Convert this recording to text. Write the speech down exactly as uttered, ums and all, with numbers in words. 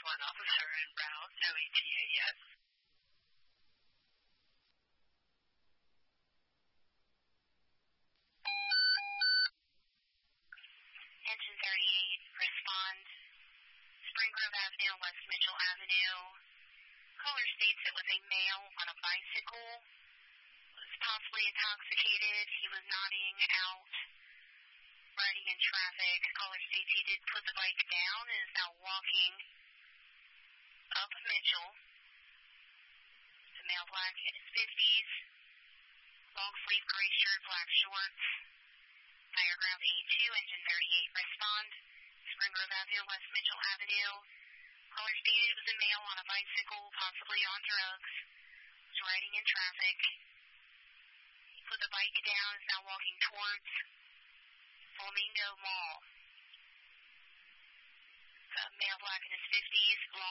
one officer en route, no E T A yet. Engine thirty-eight, respond. Spring Grove Avenue, West Mitchell Avenue. Caller states it was a male on a bicycle. Was possibly intoxicated. He was nodding out, riding in traffic. Caller states he did put the bike down and is now walking up Mitchell. It's a male black in his fifties. Long sleeve gray shirt, black shorts. Diagram A two, engine thirty-eight, respond. Spring Grove Avenue, West Mitchell Avenue. Caller stated it was a male on a bicycle, possibly on drugs. Was riding in traffic. He put the bike down, is now walking towards Flamingo Mall. A male black in his fifties, long